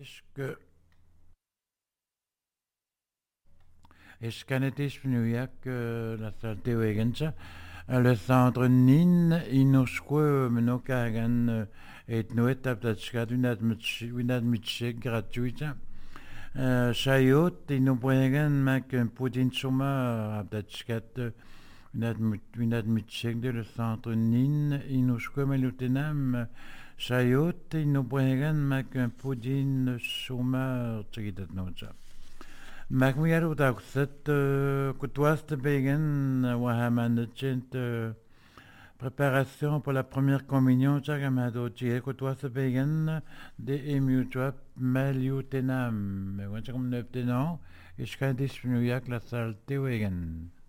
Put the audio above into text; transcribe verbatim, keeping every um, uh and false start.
que est-ce qu'en été je que la salle Wegenza le centre Nin inoskwe menokagan et noet aptatschkat une admitchek gratuite Chayot inobregan mak un putin soma aptatschkat une admitchek de le centre Nin inoskwe melutenam Chayot inobregan mak un putin soma tchidat nocha Macmillan Udakset, Koutouast Begen, Wahaman Chent, préparation pour la première communion, Chagamado, Tchie, Koutouast Begen, de Emutuap, Meliutenam, mais quand comme neuf tenants, et je canne disponible la salle Tewegen.